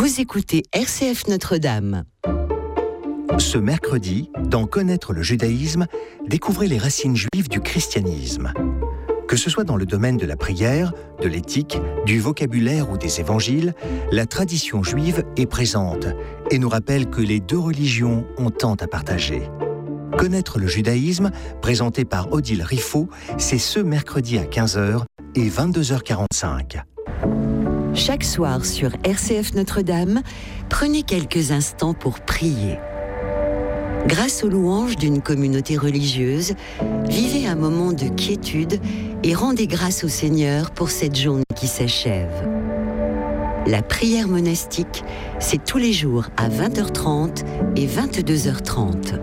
Vous écoutez RCF Notre-Dame. Ce mercredi, dans Connaître le judaïsme, découvrez les racines juives du christianisme. Que ce soit dans le domaine de la prière, de l'éthique, du vocabulaire ou des évangiles, la tradition juive est présente et nous rappelle que les deux religions ont tant à partager. Connaître le judaïsme, présenté par Odile Riffaut, c'est ce mercredi à 15h et 22h45. Chaque soir sur RCF Notre-Dame, prenez quelques instants pour prier. Grâce aux louanges d'une communauté religieuse, vivez un moment de quiétude et rendez grâce au Seigneur pour cette journée qui s'achève. La prière monastique, c'est tous les jours à 20h30 et 22h30.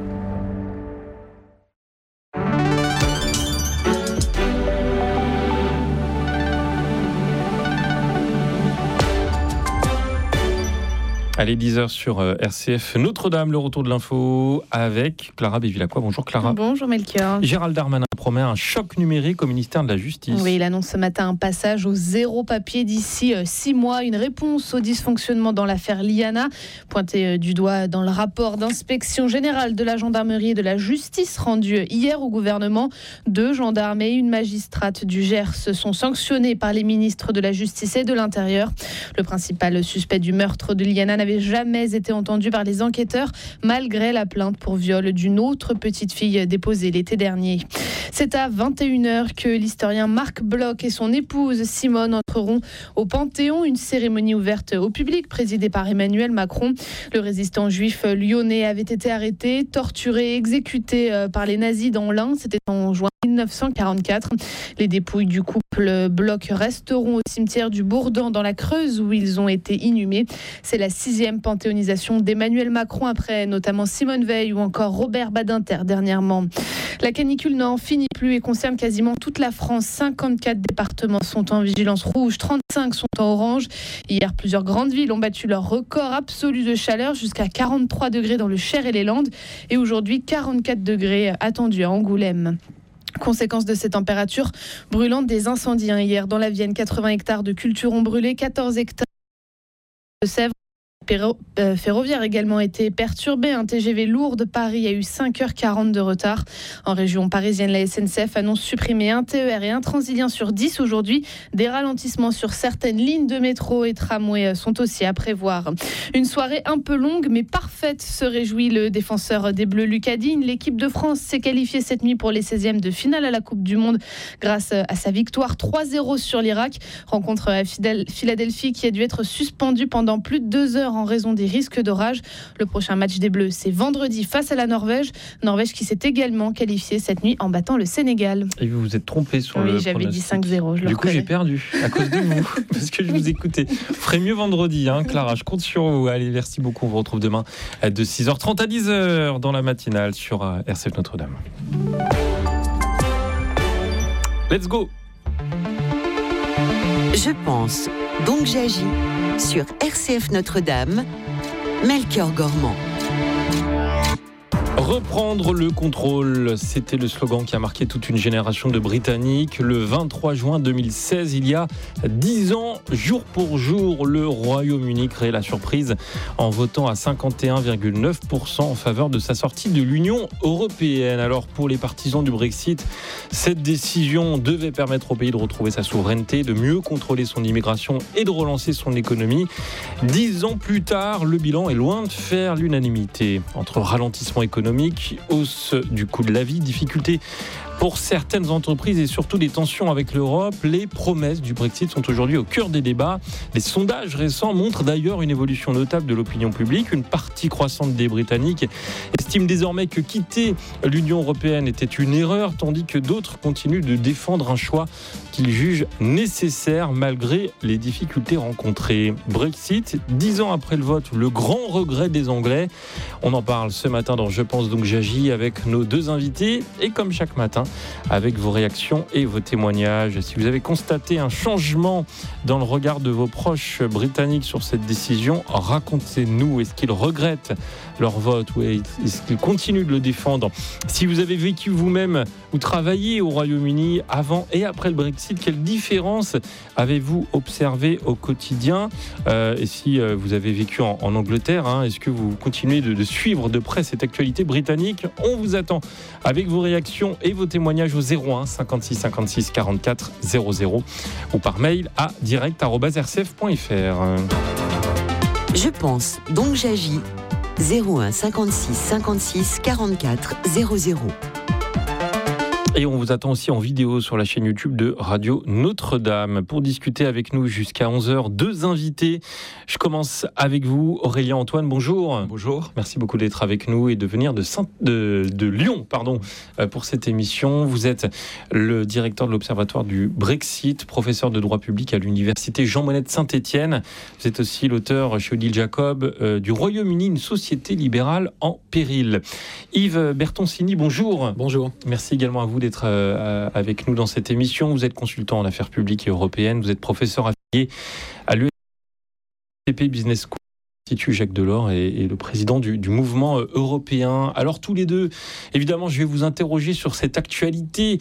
Allez, 10h sur RCF Notre-Dame, le retour de l'info avec Clara Bévilacqua. Bonjour Clara. Bonjour Melchior. Gérald Darmanin promet un choc numérique au ministère de la Justice. Oui, il annonce ce matin un passage au zéro papier d'ici 6 mois, une réponse au dysfonctionnement dans l'affaire Liana, pointé du doigt dans le rapport d'inspection générale de la gendarmerie et de la justice rendu hier au gouvernement. 2 gendarmes et une magistrate du Gers sont sanctionnés par les ministres de la Justice et de l'Intérieur. Le principal suspect du meurtre de Liana n'avait jamais été entendu par les enquêteurs, malgré la plainte pour viol d'une autre petite fille déposée l'été dernier. C'est à 21h que l'historien Marc Bloch et son épouse Simone entreront au Panthéon, une cérémonie ouverte au public présidée par Emmanuel Macron. Le résistant juif lyonnais avait été arrêté, torturé, exécuté par les nazis dans l'Ain. C'était en juin 1944. Les dépouilles du couple Bloch resteront au cimetière du Bourdan dans la Creuse où ils ont été inhumés. C'est la 6e panthéonisation d'Emmanuel Macron après notamment Simone Veil ou encore Robert Badinter dernièrement. La canicule n'en finit plus et concerne quasiment toute la France. 54 départements sont en vigilance rouge, 35 sont en orange. Hier, plusieurs grandes villes ont battu leur record absolu de chaleur jusqu'à 43 degrés dans le Cher et les Landes. Et aujourd'hui, 44 degrés attendus à Angoulême. Conséquence de ces températures brûlantes, des incendies hier dans la Vienne. 80 hectares de cultures ont brûlé, 14 hectares de Sèvres. Ferroviaire également été perturbé. Un TGV Lourdes Paris a eu 5h40 de retard. En région parisienne, la SNCF annonce supprimer un TER et un Transilien sur 10 aujourd'hui. Des ralentissements sur certaines lignes de métro et tramway sont aussi à prévoir. Une soirée un peu longue mais parfaite, se réjouit le défenseur des Bleus Lucas Digne. L'équipe de France s'est qualifiée cette nuit pour les 16e de finale à la Coupe du Monde grâce à sa victoire 3-0 sur l'Irak. Rencontre à Philadelphie qui a dû être suspendue pendant plus de 2 heures en raison des risques d'orage. Le prochain match des Bleus, c'est vendredi face à la Norvège. Norvège qui s'est également qualifiée cette nuit en battant le Sénégal. Et vous vous êtes trompé sur le pronostic. Oui, j'avais dit 5-0. Du coup, j'ai perdu à cause de vous, parce que je vous écoutais. Vous ferez mieux vendredi, Clara, je compte sur vous. Allez, merci beaucoup. On vous retrouve demain de 6h30 à 10h dans la matinale sur RCF Notre-Dame. Let's go. Je pense, donc j'agis sur RCF Notre-Dame, Melchior Gormand. Reprendre le contrôle, c'était le slogan qui a marqué toute une génération de Britanniques. Le 23 juin 2016, il y a 10 ans, jour pour jour, le Royaume-Uni crée la surprise en votant à 51,9% en faveur de sa sortie de l'Union européenne. Alors pour les partisans du Brexit, cette décision devait permettre au pays de retrouver sa souveraineté, de mieux contrôler son immigration et de relancer son économie. 10 ans plus tard, le bilan est loin de faire l'unanimité. Entre ralentissement économique, hausse du coût de la vie, difficultés pour certaines entreprises et surtout des tensions avec l'Europe, les promesses du Brexit sont aujourd'hui au cœur des débats. Les sondages récents montrent d'ailleurs une évolution notable de l'opinion publique. Une partie croissante des Britanniques estime désormais que quitter l'Union européenne était une erreur, tandis que d'autres continuent de défendre un choix qu'ils jugent nécessaire malgré les difficultés rencontrées. Brexit, 10 ans après le vote, le grand regret des Anglais. On en parle ce matin dans Je pense donc j'agis avec nos 2 invités. Et comme chaque matin, avec vos réactions et vos témoignages. Si vous avez constaté un changement dans le regard de vos proches britanniques sur cette décision, racontez-nous. Est-ce qu'ils regrettent leur vote ou est-ce qu'ils continuent de le défendre? Si vous avez vécu vous-même ou travaillé au Royaume-Uni avant et après le Brexit, quelle différence avez-vous observé au quotidien? Et si vous avez vécu en Angleterre, est-ce que vous continuez de suivre de près cette actualité britannique? On vous attend avec vos réactions et vos témoignages au 01 56 56 44 00 ou par mail à direct@rcf.fr. Je pense, donc j'agis. 01 56 56 44 00. Et on vous attend aussi en vidéo sur la chaîne YouTube de Radio Notre-Dame. Pour discuter avec nous jusqu'à 11h, 2 invités. Je commence avec vous, Aurélien Antoine, bonjour. Bonjour. Merci beaucoup d'être avec nous et de venir de Lyon pour cette émission. Vous êtes le directeur de l'Observatoire du Brexit, professeur de droit public à l'université Jean Monnet de Saint-Étienne. Vous êt aussi l'auteur chez Odile Jacob du Royaume-Uni, une société libérale en péril. Yves Bertoncini, bonjour. Bonjour. Merci également à vous d'être avec nous dans cette émission. Vous êtes consultant en affaires publiques et européennes. Vous êtes professeur affilié à l'ESCP Business School, Institut Jacques Delors, et le président du mouvement européen. Alors tous les deux, évidemment, je vais vous interroger sur cette actualité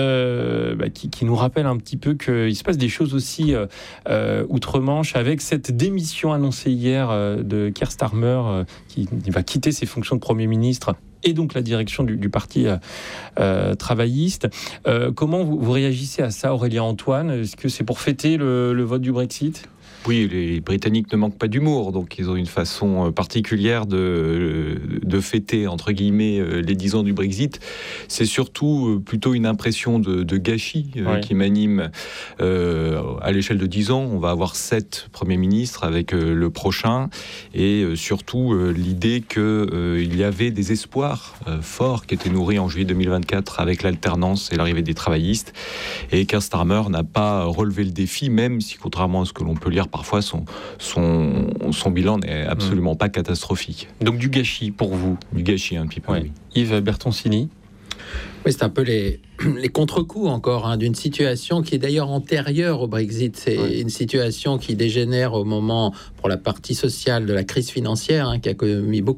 qui nous rappelle un petit peu qu'il se passe des choses aussi outre-Manche, avec cette démission annoncée hier de Keir Starmer qui va quitter ses fonctions de Premier ministre et donc la direction du parti travailliste. Comment vous réagissez à ça, Aurélien Antoine? Est-ce que c'est pour fêter le vote du Brexit? Oui, les Britanniques ne manquent pas d'humour, donc ils ont une façon particulière de fêter, entre guillemets, les 10 ans du Brexit. C'est surtout plutôt une impression de gâchis qui m'anime à l'échelle de 10 ans. On va avoir 7 premiers ministres avec le prochain, et surtout l'idée qu'il y avait des espoirs forts qui étaient nourris en juillet 2024 avec l'alternance et l'arrivée des travaillistes. Et Keir Starmer n'a pas relevé le défi, même si, contrairement à ce que l'on peut lire parfois, son bilan n'est absolument pas catastrophique. Donc du gâchis pour vous? Du gâchis un petit peu, oui. Yves Bertoncini? Oui, c'est un peu les contre-coups encore d'une situation qui est d'ailleurs antérieure au Brexit. C'est une situation qui dégénère au moment, pour la partie sociale, de la crise financière qui a commis beaucoup